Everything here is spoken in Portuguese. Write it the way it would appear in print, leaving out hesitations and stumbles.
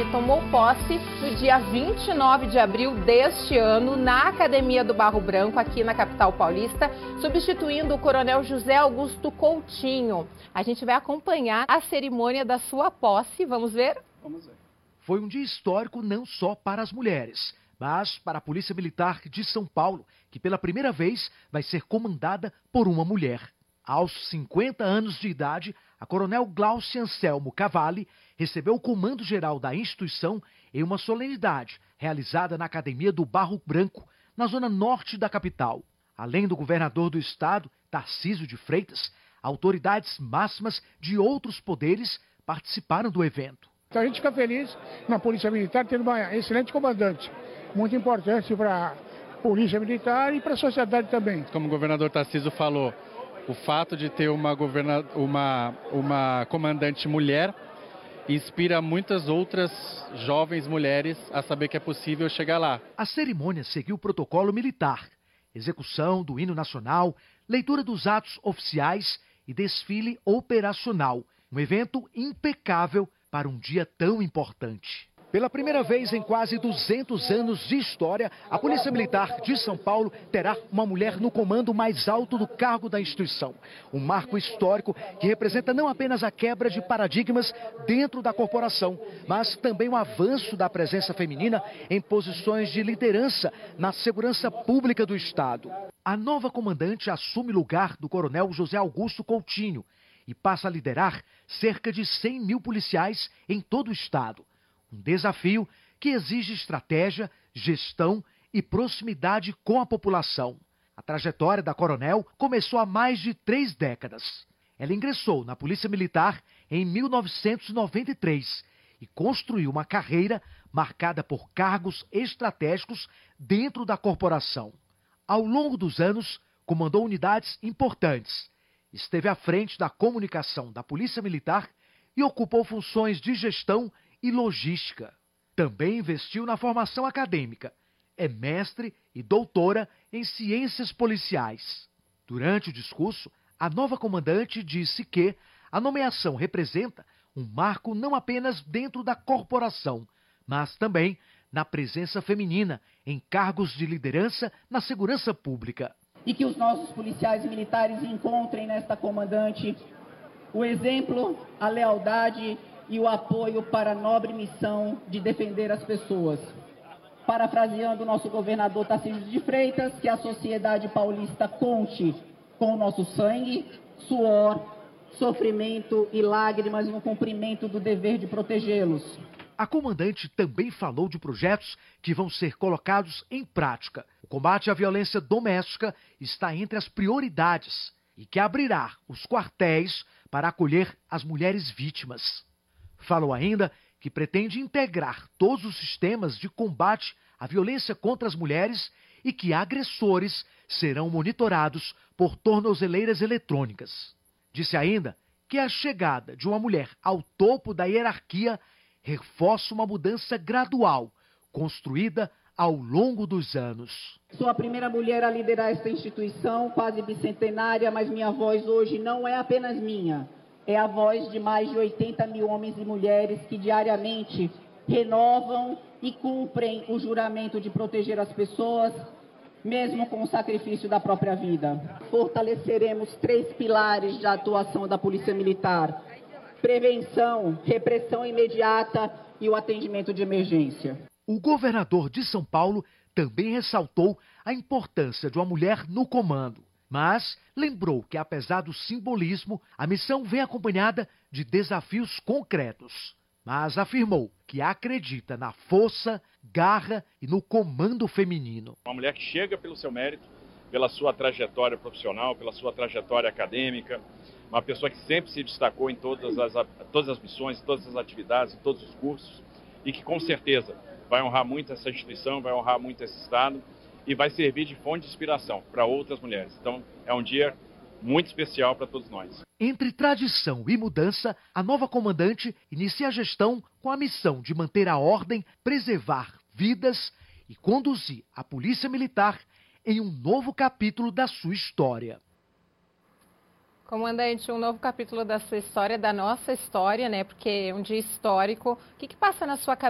tomou posse no dia 29 de abril deste ano na Academia do Barro Branco, aqui na capital paulista, substituindo o coronel José Augusto Coutinho. A gente vai acompanhar a cerimônia da sua posse. Vamos ver? Vamos ver. Foi um dia histórico não só para as mulheres, mas para a Polícia Militar de São Paulo, que pela primeira vez vai ser comandada por uma mulher. Aos 50 anos de idade, a coronel Glaucia Anselmo Cavalli recebeu o comando geral da instituição em uma solenidade realizada na Academia do Barro Branco, na zona norte da capital. Além do governador do estado, Tarcísio de Freitas, autoridades máximas de outros poderes participaram do evento. Então a gente fica feliz na Polícia Militar tendo uma excelente comandante, muito importante para a Polícia Militar e para a sociedade também. Como o governador Tarcísio falou, o fato de ter uma comandante mulher inspira muitas outras jovens mulheres a saber que é possível chegar lá. A cerimônia seguiu o protocolo militar, execução do hino nacional, leitura dos atos oficiais e desfile operacional. Um evento impecável para um dia tão importante. Pela primeira vez em quase 200 anos de história, a Polícia Militar de São Paulo terá uma mulher no comando mais alto do cargo da instituição. Um marco histórico que representa não apenas a quebra de paradigmas dentro da corporação, mas também o avanço da presença feminina em posições de liderança na segurança pública do Estado. A nova comandante assume o lugar do coronel José Augusto Coutinho e passa a liderar cerca de 100 mil policiais em todo o Estado. Um desafio que exige estratégia, gestão e proximidade com a população. A trajetória da coronel começou há mais de 3 décadas. Ela ingressou na Polícia Militar em 1993 e construiu uma carreira marcada por cargos estratégicos dentro da corporação. Ao longo dos anos, comandou unidades importantes. Esteve à frente da comunicação da Polícia Militar e ocupou funções de gestão e logística. Também investiu na formação acadêmica. É mestre e doutora em ciências policiais. Durante o discurso, a nova comandante disse que a nomeação representa um marco não apenas dentro da corporação, mas também na presença feminina em cargos de liderança na segurança pública. E que os nossos policiais militares encontrem nesta comandante o exemplo, a lealdade e o apoio para a nobre missão de defender as pessoas. Parafraseando o nosso governador Tarcísio de Freitas, que a sociedade paulista conte com o nosso sangue, suor, sofrimento e lágrimas no cumprimento do dever de protegê-los. A comandante também falou de projetos que vão ser colocados em prática. O combate à violência doméstica está entre as prioridades e que abrirá os quartéis para acolher as mulheres vítimas. Falou ainda que pretende integrar todos os sistemas de combate à violência contra as mulheres e que agressores serão monitorados por tornozeleiras eletrônicas. Disse ainda que a chegada de uma mulher ao topo da hierarquia reforça uma mudança gradual, construída ao longo dos anos. Sou a primeira mulher a liderar esta instituição, quase bicentenária, mas minha voz hoje não é apenas minha. É a voz de mais de 80 mil homens e mulheres que diariamente renovam e cumprem o juramento de proteger as pessoas, mesmo com o sacrifício da própria vida. Fortaleceremos 3 pilares da atuação da Polícia Militar: prevenção, repressão imediata e o atendimento de emergência. O governador de São Paulo também ressaltou a importância de uma mulher no comando, mas lembrou que, apesar do simbolismo, a missão vem acompanhada de desafios concretos. Mas afirmou que acredita na força, garra e no comando feminino. Uma mulher que chega pelo seu mérito, pela sua trajetória profissional, pela sua trajetória acadêmica, uma pessoa que sempre se destacou em todas as missões, todas as atividades, em todos os cursos, e que com certeza vai honrar muito essa instituição, vai honrar muito esse Estado e vai servir de fonte de inspiração para outras mulheres. Então, é um dia muito especial para todos nós. Entre tradição e mudança, a nova comandante inicia a gestão com a missão de manter a ordem, preservar vidas e conduzir a Polícia Militar em um novo capítulo da sua história. Comandante, um novo capítulo da sua história, da nossa história, né? Porque é um dia histórico. O que passa na sua cabeça?